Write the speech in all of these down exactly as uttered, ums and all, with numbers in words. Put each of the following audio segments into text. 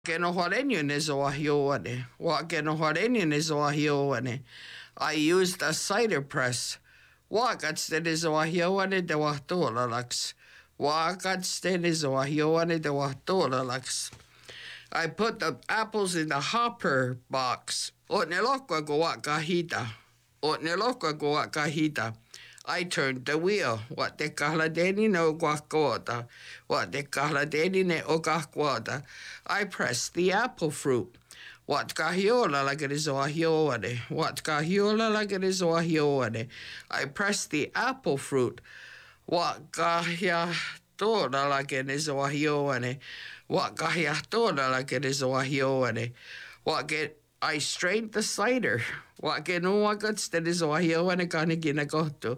Ke no horenyo ne zo ahioane. Wa ke no horenyo ne zo ahioane. I used a cider press. Wa katste ne zo ahioane de wa tolalax. Wa katste ne zo ahioane de wa tolalax. I put the apples in the hopper box. O ne lokwa go wa kahita. O ne lokwa go wa kahita. I turned the wheel. What te kahladeni no guacuota. What te kahladeni ne o guacuota. I pressed the apple fruit. What kahiola like it is o ahioane. What kahiola like it is o ahioane. I pressed the apple fruit. What kahia toda like it is o ahioane. What kahia toda like it is o ahioane. What get I strained the cider. Wa ke noa katstedes o ahioane kahne gina kohtu.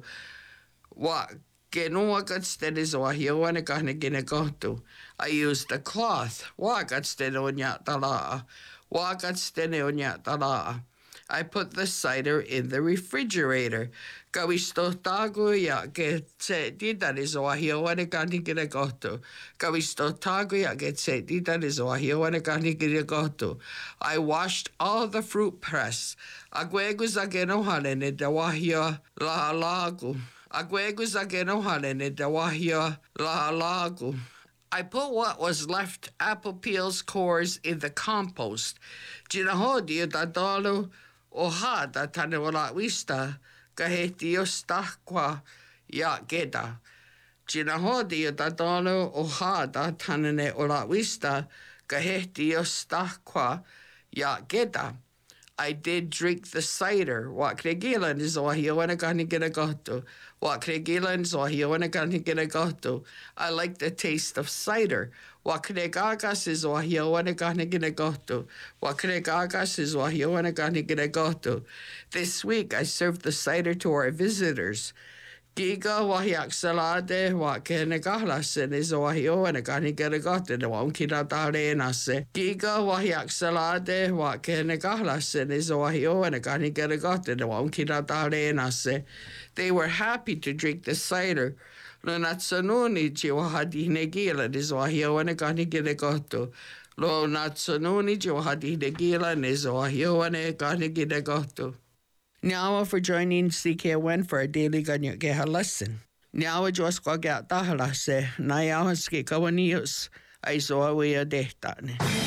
Wa ke noa katstedes o ahioane kahne gina kohtu. I used the cloth. Wa katstede o nya talaa. Wa katstede o nya talaa. I put the cider in the refrigerator. Kawisto tago ya ke se titanis o ahioane kahne gina kohtu. Kawisto tago ya ke se titanis o ahioane kahne gina kohtu. I washed all the fruit press. Aguegus agenohane ne dawahia la lagu. Aguegus agenohane ne dawahia la lagu. I put what was left apple peels cores in the compost. Ginahodi dadalo o hada tane wala wista kahetios tahqua ya geda. Ginahodi dadalo o hada tane ola wista kahetios tahqua ya geda. I did drink the cider. Wa kregilan is o ahioane kahne gina goto. Wa kregilan is o ahioane kahne gina goto. I like the taste of cider. Wa kregagas is o ahioane kahne gina goto. Wa kregagas is o ahioane kahne gina goto. This week I served the cider to our visitors. Giga wahiak salade wa kene gahlasen is o ahioane kahne gina goto. Ne wa unkina tale nase. Giga wahiak salade wa kene gahlasen is o ahioane kahne gina goto. Ne wa unkina tale nase. They were happy to drink the cider. Lo natsanuni ji wahadine gila is o ahioane kahne gina goto. Lo natsanuni ji wahadine gila is o ahioane kahne gina goto. Nyawa for joining C K O N for a daily ganyo geha lesson. Nyawa jos kwa gata halase na yawa ski kawanius ay so awe a dehtane.